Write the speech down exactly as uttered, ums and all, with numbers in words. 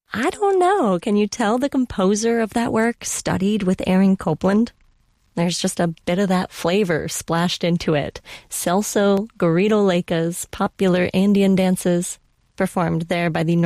I don't know. Can you tell the composer of that work studied with Aaron Copland? There's just a bit of that flavor splashed into it. Celso Garrido Leca's popular Andean dances, performed there by the